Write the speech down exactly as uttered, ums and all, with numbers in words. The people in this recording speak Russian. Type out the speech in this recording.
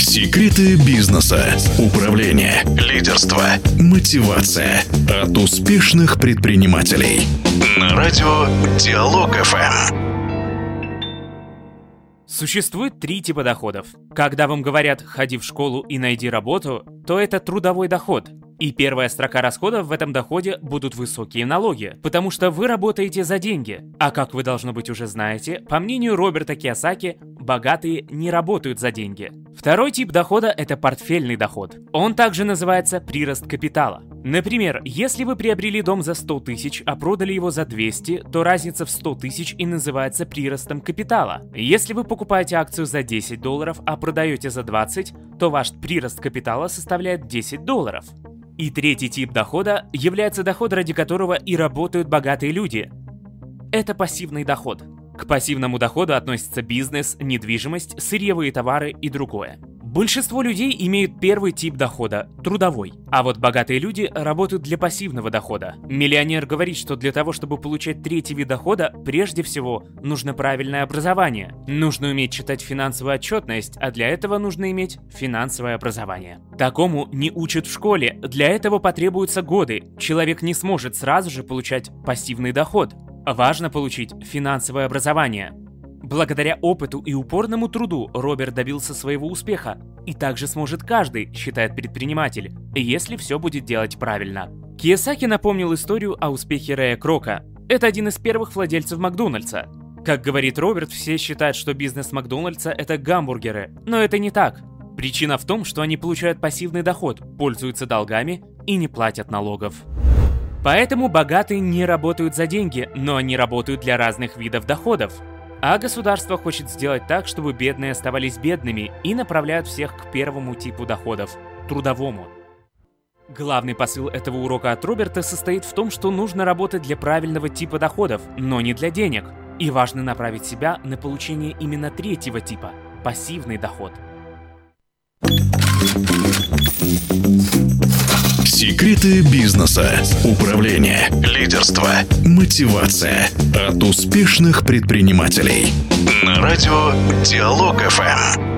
Секреты бизнеса, управления, лидерства, мотивация от успешных предпринимателей. На радио Диалог эф эм. Существует три типа доходов. Когда вам говорят «ходи в школу и найди работу», то это трудовой доход. И первая строка расходов в этом доходе будут высокие налоги, потому что вы работаете за деньги. А как вы, должно быть, уже знаете, по мнению Роберта Кийосаки, богатые не работают за деньги. Второй тип дохода – это портфельный доход. Он также называется прирост капитала. Например, если вы приобрели дом за сто тысяч, а продали его за двести, то разница в сто тысяч и называется приростом капитала. Если вы покупаете акцию за десять долларов, а продаете за двадцать, то ваш прирост капитала составляет десять долларов. И третий тип дохода является доход, ради которого и работают богатые люди. Это пассивный доход. К пассивному доходу относятся бизнес, недвижимость, сырьевые товары и другое. Большинство людей имеют первый тип дохода – трудовой. А вот богатые люди работают для пассивного дохода. Миллионер говорит, что для того, чтобы получать третий вид дохода, прежде всего нужно правильное образование. Нужно уметь читать финансовую отчетность, а для этого нужно иметь финансовое образование. Такому не учат в школе, для этого потребуются годы. Человек не сможет сразу же получать пассивный доход. Важно получить финансовое образование. Благодаря опыту и упорному труду Роберт добился своего успеха. И также сможет каждый, считает предприниматель, если все будет делать правильно. Кийосаки напомнил историю о успехе Рэя Крока. Это один из первых владельцев Макдональдса. Как говорит Роберт, все считают, что бизнес Макдональдса – это гамбургеры. Но это не так. Причина в том, что они получают пассивный доход, пользуются долгами и не платят налогов. Поэтому богатые не работают за деньги, но они работают для разных видов доходов. А государство хочет сделать так, чтобы бедные оставались бедными и направляют всех к первому типу доходов – трудовому. Главный посыл этого урока от Роберта состоит в том, что нужно работать для правильного типа доходов, но не для денег. И важно направить себя на получение именно третьего типа – пассивный доход. Секреты бизнеса, управления, лидерства, мотивация от успешных предпринимателей. На радио Диалог эф эм.